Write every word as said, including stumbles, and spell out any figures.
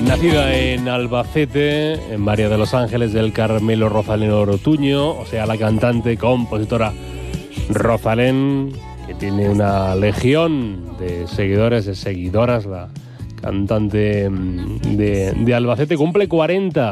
Nacida en Albacete, en María de los Ángeles del Carmelo Rosalén Ortuño, o sea, la cantante, compositora Rosalén, que tiene una legión de seguidores, de seguidoras, la cantante de, de Albacete, cumple cuarenta.